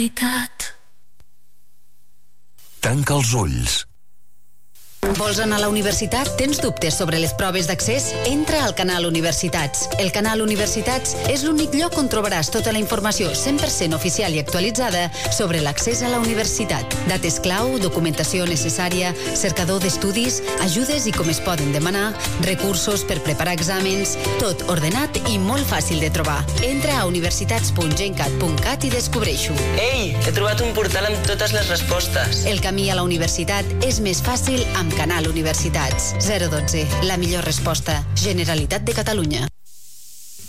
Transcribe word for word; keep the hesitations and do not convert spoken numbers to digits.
Tanca els ulls. Vols anar a la universitat? Tens dubtes sobre les proves d'accés? Entra al canal Universitats. El canal Universitats és l'únic lloc on trobaràs tota la informació cent per cent oficial i actualitzada sobre l'accés a la universitat. Dates clau, documentació necessària, cercador d'estudis, ajudes i com es poden demanar, recursos per preparar exàmens, tot ordenat i molt fàcil de trobar. Entra a universitats punt gencat punt cat i descobreix-ho. Ei, he trobat un portal amb totes les respostes. El camí a la universitat és més fàcil amb Canal Universitats. zero dotze, la millor resposta. Generalitat de Catalunya.